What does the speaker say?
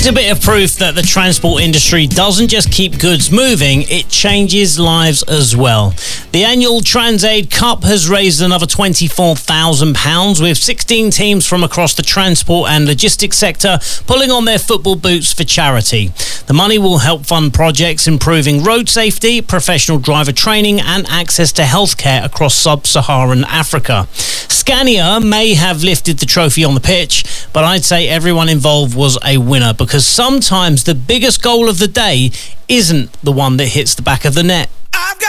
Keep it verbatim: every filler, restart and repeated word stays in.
It's a bit of proof that the transport industry doesn't just keep goods moving, it changes lives as well. The annual TransAid Cup has raised another twenty-four thousand pounds, with sixteen teams from across the transport and logistics sector pulling on their football boots for charity. The money will help fund projects improving road safety, professional driver training and access to healthcare across sub-Saharan Africa. Scania may have lifted the trophy on the pitch, but I'd say everyone involved was a winner, because sometimes the biggest goal of the day isn't the one that hits the back of the net. I've got